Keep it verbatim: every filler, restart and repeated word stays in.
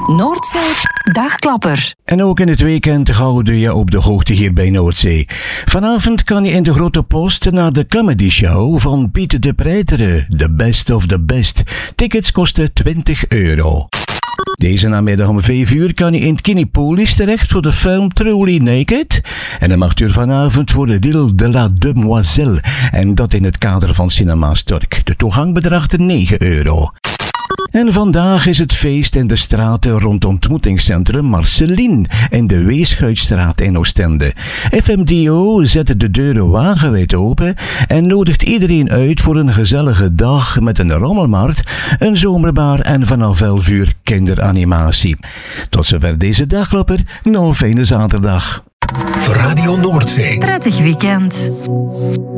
Noordzee Dagklapper. En ook in het weekend houden we je op de hoogte hier bij Noordzee. Vanavond kan je in de Grote Post naar de comedy show van Piet de Preiteren, The Best of the Best. Tickets kosten twintig euro. Deze namiddag om vijf uur kan je in het Kinepolis terecht voor de film Truly Naked. En om acht uur vanavond voor de L'Île de la Demoiselle. En dat in het kader van Cinema Stork. De toegang bedraagt negen euro. En vandaag is het feest in de straten rond ontmoetingscentrum Marceline in de Weeschuitstraat in Oostende. F M D O zet de deuren wagenwijd open en nodigt iedereen uit voor een gezellige dag met een rommelmarkt, een zomerbar en vanaf elf uur kinderanimatie. Tot zover deze dagklapper. Nog een fijne zaterdag. Radio Noordzee. Prettig weekend.